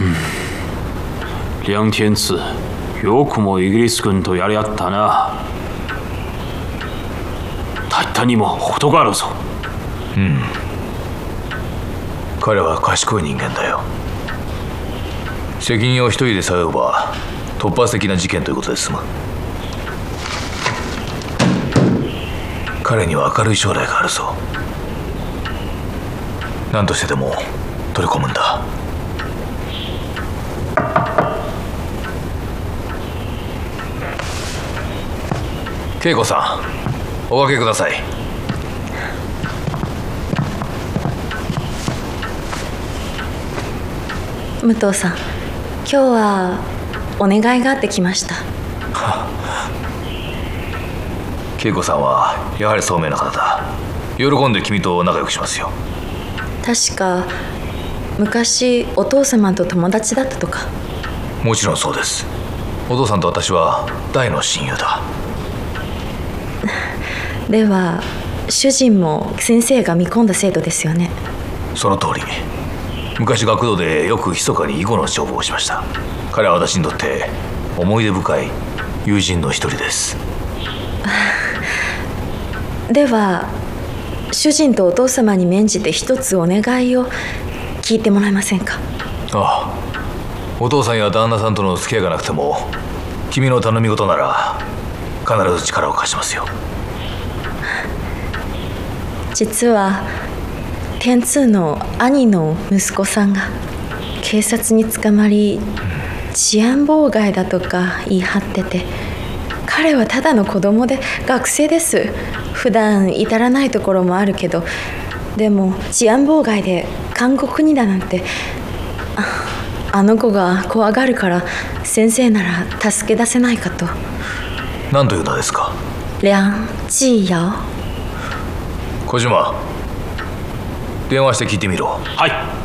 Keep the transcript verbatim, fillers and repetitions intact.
梁天赐、よくもイギリス軍とやり合ったな。タイタにも程があるぞ。 うん。彼は賢い人間だよ。責任を一人で背負えば突発的な事件ということで済む。彼には明るい将来があるぞ。何としてでも取り込むんだ。恵子さん、おかけください。 武藤さん、今日はお願いがあってきました。 恵子さんはやはり聡明な方だ。喜んで君と仲良くしますよ。 確か昔お父様と友達だったとか。 もちろんそうです。お父さんと私は大の親友だ。 では主人も先生が見込んだ生徒ですよね。 その通り。昔学童でよく密かに囲碁の勝負をしました。彼は私にとって思い出深い友人の一人です。 では主人とお父様に免じて一つお願いを聞いてもらえませんか？ ああ、お父さんや旦那さんとの付き合いがなくても君の頼み事なら必ず力を貸しますよ。 実は天通の兄の息子さんが警察に捕まり治安妨害だとか言い張ってて、彼はただの子供で学生です。普段至らないところもあるけど、でも治安妨害で監獄にだなんて、 あ, あの子が怖がるから先生なら助け出せないかと。 何というのですか？ 梁继尧。 小島、電話して聞いてみろ。 はい。